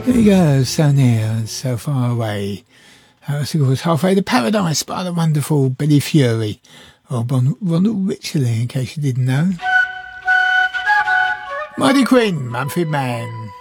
There you go, so near and so far away. That was Halfway to Paradise by the wonderful Billy Fury, or Ronald Ritchie, in case you didn't know. Mighty Quinn, Manfred Mann.